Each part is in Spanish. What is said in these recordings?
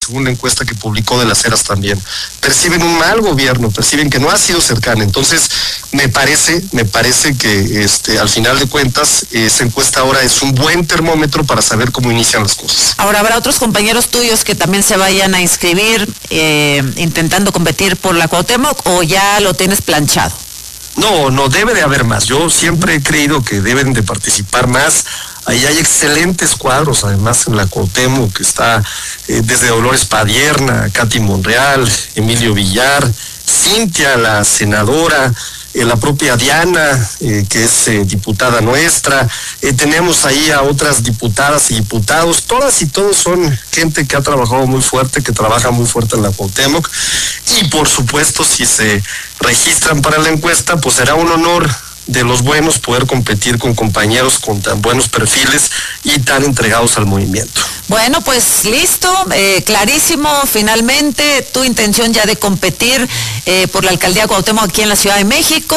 según la encuesta que publicó de las Heras también. Perciben un mal gobierno, perciben que no ha sido cercana. Entonces, me parece que al final de cuentas, esa encuesta ahora es un buen termómetro para saber cómo inician las cosas. Ahora, ¿habrá otros compañeros tuyos que también se vayan a inscribir intentando competir por la Cuauhtémoc, o ya lo tienes planchado? No, debe de haber más. Yo siempre he creído que deben de participar más. Ahí hay excelentes cuadros, además en la Cuauhtémoc, que está desde Dolores Padierna, Katy Monreal, Emilio Villar, Cintia, la senadora, la propia Diana, que es diputada nuestra. Tenemos ahí a otras diputadas y diputados, todas y todos son gente que ha trabajado muy fuerte, que trabaja muy fuerte en la Cuauhtémoc. Y por supuesto, si se registran para la encuesta, pues será un honor de los buenos poder competir con compañeros con tan buenos perfiles y tan entregados al movimiento. Bueno, pues listo, clarísimo, finalmente tu intención ya de competir por la alcaldía Cuauhtémoc aquí en la Ciudad de México.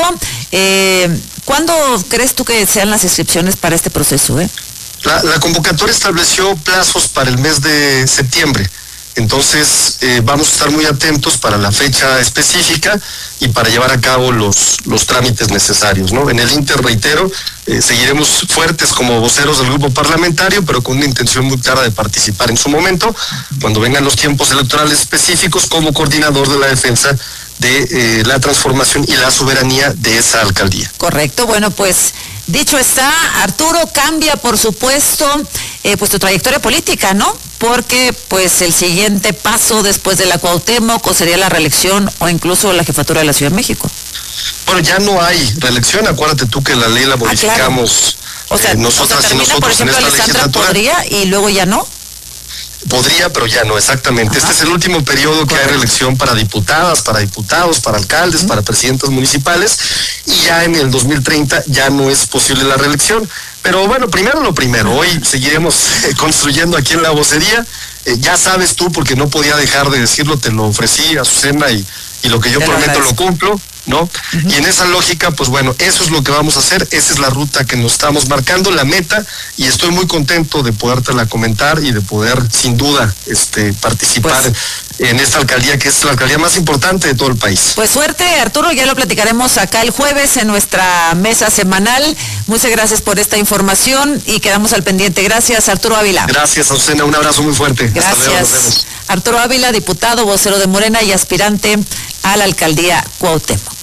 ¿Cuándo crees tú que sean las inscripciones para este proceso? La convocatoria estableció plazos para el mes de septiembre. Entonces vamos a estar muy atentos para la fecha específica y para llevar a cabo los trámites necesarios, ¿no? En el Inter, reitero, seguiremos fuertes como voceros del grupo parlamentario, pero con una intención muy clara de participar en su momento, cuando vengan los tiempos electorales específicos, como coordinador de la defensa de la transformación y la soberanía de esa alcaldía. Correcto, bueno, pues dicho está, Arturo, cambia por supuesto pues tu trayectoria política, ¿no? Porque pues el siguiente paso después de la Cuauhtémoc o sería la reelección o incluso la jefatura de la Ciudad de México. Bueno, ya no hay reelección, acuérdate tú que la ley la modificamos, claro. O sea, nosotras y nosotros, por ejemplo, en esta Alessandra legislatura. ¿podría y luego ya no? Podría, pero ya no, exactamente. Este es el último periodo que hay reelección para diputadas, para diputados, para alcaldes, para presidentas municipales, y ya en el 2030 ya no es posible la reelección. Pero bueno, primero lo primero, hoy seguiremos construyendo aquí en la vocería. Ya sabes tú, porque no podía dejar de decirlo, te lo ofrecí, Azucena, y lo que yo prometo lo cumplo, ¿no? Y en esa lógica, pues bueno, eso es lo que vamos a hacer, esa es la ruta que nos estamos marcando, la meta, y estoy muy contento de podértela comentar y de poder, sin duda, participar en esta alcaldía, que es la alcaldía más importante de todo el país. Pues suerte, Arturo, ya lo platicaremos acá el jueves en nuestra mesa semanal. Muchas gracias por esta información y quedamos al pendiente. Gracias, Arturo Ávila. Gracias, Azucena, un abrazo muy fuerte. Gracias. Hasta luego, nos vemos. Arturo Ávila, diputado, vocero de Morena y aspirante a la alcaldía Cuauhtémoc.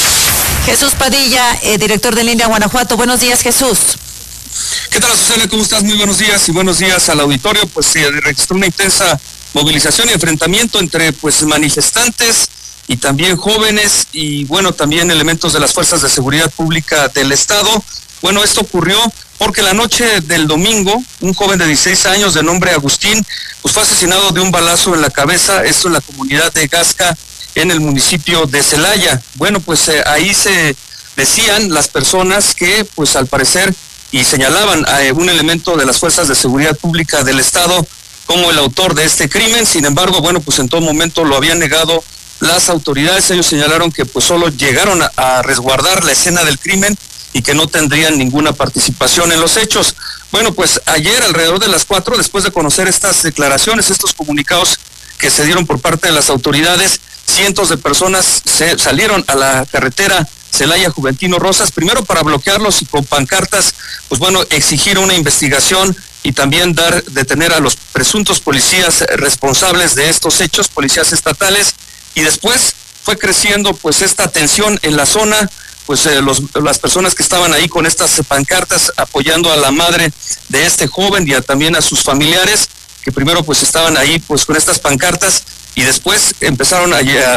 Jesús Padilla, director de Línea Guanajuato. Buenos días, Jesús. ¿Qué tal, Azucena? ¿Cómo estás? Muy buenos días y buenos días al auditorio. Pues se registró una intensa movilización y enfrentamiento entre manifestantes y también jóvenes y bueno, también elementos de las fuerzas de seguridad pública del estado. Bueno, esto ocurrió porque la noche del domingo, un joven de 16 años de nombre Agustín, pues fue asesinado de un balazo en la cabeza, esto en la comunidad de Gasca, en el municipio de Celaya. Bueno, pues ahí se decían las personas que pues al parecer y señalaban a un elemento de las fuerzas de seguridad pública del estado como el autor de este crimen. Sin embargo, bueno, pues en todo momento lo habían negado las autoridades. Ellos señalaron que pues solo llegaron a resguardar la escena del crimen y que no tendrían ninguna participación en los hechos. Bueno, pues ayer alrededor de las 4, después de conocer estas declaraciones, estos comunicados que se dieron por parte de las autoridades, cientos de personas se salieron a la carretera Celaya Juventino Rosas, primero para bloquearlos y con pancartas, pues bueno, exigir una investigación y también detener a los presuntos policías responsables de estos hechos, policías estatales, y después fue creciendo pues esta tensión en la zona, pues las personas que estaban ahí con estas pancartas apoyando a la madre de este joven y también a sus familiares, que primero pues estaban ahí pues con estas pancartas y después empezaron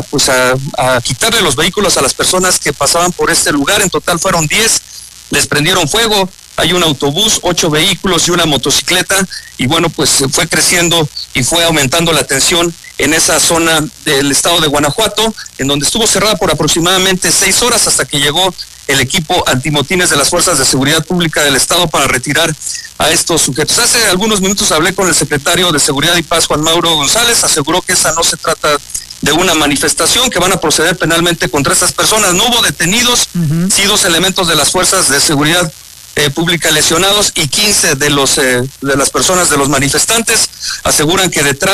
a quitarle los vehículos a las personas que pasaban por este lugar. En total fueron 10, les prendieron fuego, hay un autobús, 8 vehículos y una motocicleta, y bueno, pues fue creciendo y fue aumentando la tensión en esa zona del estado de Guanajuato, en donde estuvo cerrada por aproximadamente 6 horas hasta que llegó el equipo antimotines de las Fuerzas de Seguridad Pública del estado para retirar a estos sujetos. Hace algunos minutos hablé con el secretario de Seguridad y Paz, Juan Mauro González, aseguró que esa no se trata de una manifestación, que van a proceder penalmente contra estas personas. No hubo detenidos, sí 2 elementos de las Fuerzas de Seguridad Pública lesionados y 15 de las personas, de los manifestantes, aseguran que detrás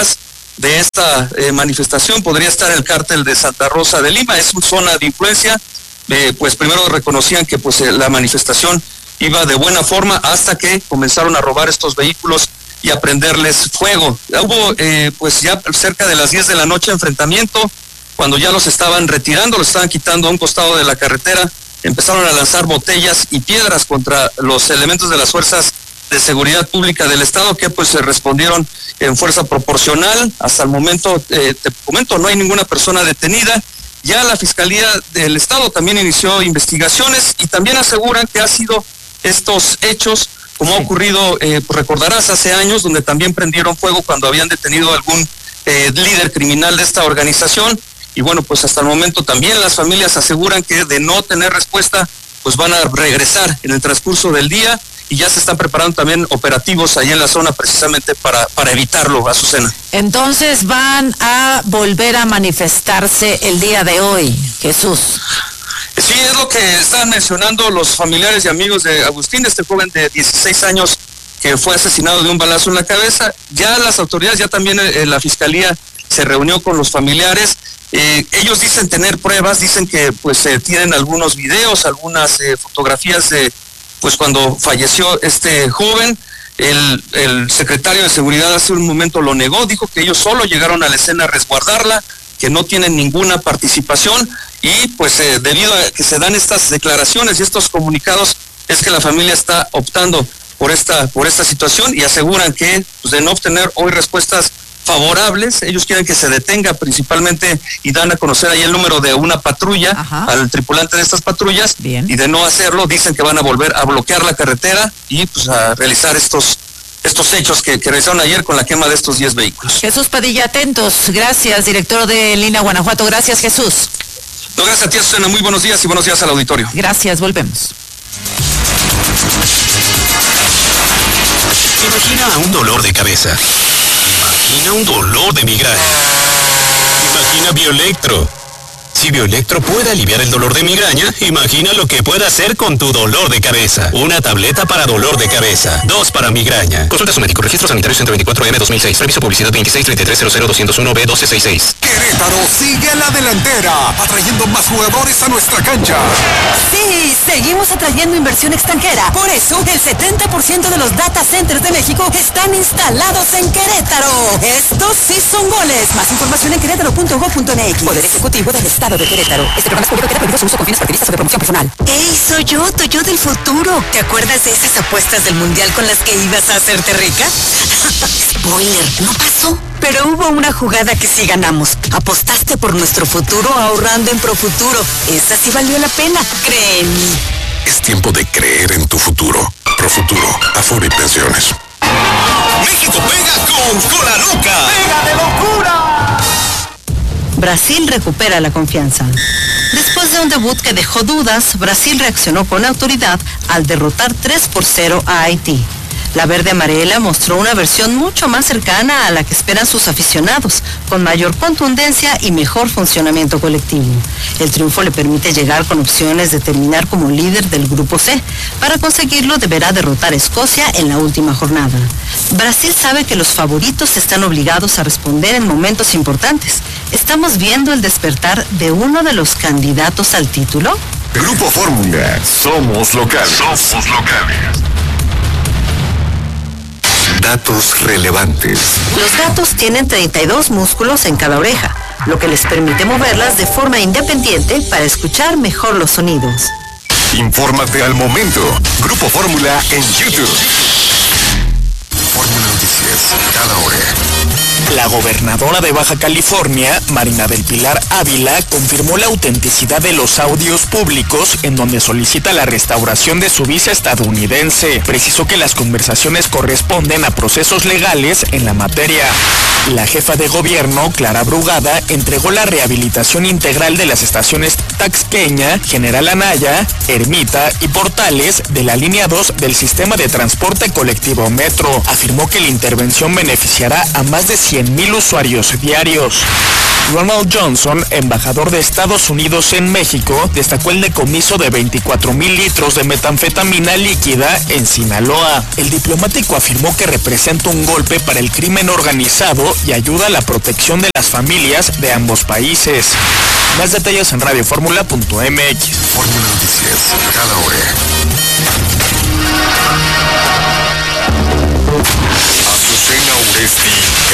de esta manifestación podría estar el cártel de Santa Rosa de Lima. Es una zona de influencia. Pues primero reconocían que pues la manifestación iba de buena forma hasta que comenzaron a robar estos vehículos y a prenderles fuego. Hubo pues ya cerca de las 10 de la noche enfrentamiento, cuando ya los estaban retirando, los estaban quitando a un costado de la carretera, empezaron a lanzar botellas y piedras contra los elementos de las fuerzas de seguridad pública del estado, que pues se respondieron en fuerza proporcional. Hasta el momento, te comento, no hay ninguna persona detenida. Ya la Fiscalía del Estado también inició investigaciones y también aseguran que ha sido estos hechos, como ha ocurrido, recordarás, hace años, donde también prendieron fuego cuando habían detenido a algún líder criminal de esta organización. Y bueno, pues hasta el momento también las familias aseguran que de no tener respuesta, pues van a regresar en el transcurso del día, y ya se están preparando también operativos ahí en la zona precisamente para evitarlo, Azucena. Entonces van a volver a manifestarse el día de hoy, Jesús. Sí, es lo que están mencionando los familiares y amigos de Agustín, este joven de 16 años que fue asesinado de un balazo en la cabeza. Ya las autoridades, ya también la Fiscalía se reunió con los familiares. Ellos dicen tener pruebas, dicen que pues tienen algunos videos, algunas fotografías de pues cuando falleció este joven. El secretario de Seguridad hace un momento lo negó, dijo que ellos solo llegaron a la escena a resguardarla, que no tienen ninguna participación, y pues debido a que se dan estas declaraciones y estos comunicados, es que la familia está optando por esta situación, y aseguran que pues, de no obtener hoy respuestas favorables, ellos quieren que se detenga principalmente, y dan a conocer ahí el número de una patrulla. Ajá. Al tripulante de estas patrullas. Bien. Y de no hacerlo dicen que van a volver a bloquear la carretera y pues a realizar estos hechos que realizaron ayer con la quema de estos 10 vehículos. Jesús Padilla, atentos. Gracias, director de Lina Guanajuato. Gracias, Jesús. No, gracias a ti, Susana. Muy buenos días y buenos días al auditorio. Gracias, volvemos. Imagina un dolor de cabeza. Imagina un dolor de migraña. Imagina Bioelectro. Si Bioelectro puede aliviar el dolor de migraña, imagina lo que puede hacer con tu dolor de cabeza. Una tableta para dolor de cabeza, 2 para migraña. Consulta su médico. Registro sanitario 124M 2006. Permiso publicidad 2633000201B1266. Querétaro sigue a la delantera, atrayendo más jugadores a nuestra cancha. Sí, seguimos atrayendo inversión extranjera. Por eso, el 70% de los data centers de México están instalados en Querétaro. Estos sí son goles. Más información en querétaro.gov.mx. Poder Ejecutivo del Estado de Querétaro. Este programa es público, queda prohibido su uso con fines partidistas o de promoción personal. ¡Ey, soy yo, tu yo del futuro! ¿Te acuerdas de esas apuestas del Mundial con las que ibas a hacerte rica? Spoiler, no pasó. Pero hubo una jugada que sí ganamos. Apostaste por nuestro futuro ahorrando en Profuturo. Esa sí valió la pena, cree en mí. Es tiempo de creer en tu futuro. Profuturo, Afore Pensiones. México pega con Cola Loca. ¡Pega de locura! Brasil recupera la confianza. Después de un debut que dejó dudas, Brasil reaccionó con autoridad al derrotar 3-0 a Haití. La verde amarela mostró una versión mucho más cercana a la que esperan sus aficionados, con mayor contundencia y mejor funcionamiento colectivo. El triunfo le permite llegar con opciones de terminar como líder del Grupo C. Para conseguirlo deberá derrotar a Escocia en la última jornada. Brasil sabe que los favoritos están obligados a responder en momentos importantes. ¿Estamos viendo el despertar de uno de los candidatos al título? Grupo Fórmula, somos locales. Somos locales. Datos relevantes. Los gatos tienen 32 músculos en cada oreja, lo que les permite moverlas de forma independiente para escuchar mejor los sonidos. Infórmate al momento. Grupo Fórmula en YouTube. Fórmula Noticias, cada hora. La gobernadora de Baja California, Marina del Pilar Ávila, confirmó la autenticidad de los audios públicos en donde solicita la restauración de su visa estadounidense. Precisó que las conversaciones corresponden a procesos legales en la materia. La jefa de gobierno, Clara Brugada, entregó la rehabilitación integral de las estaciones Taxqueña, General Anaya, Ermita y Portales de la línea 2 del sistema de transporte colectivo Metro. Afirmó que la intervención beneficiará a más de 100,000 usuarios diarios. Ronald Johnson, embajador de Estados Unidos en México, destacó el decomiso de 24,000 litros de metanfetamina líquida en Sinaloa. El diplomático afirmó que representa un golpe para el crimen organizado y ayuda a la protección de las familias de ambos países. Más detalles en radioformula.mx. Fórmula Noticias.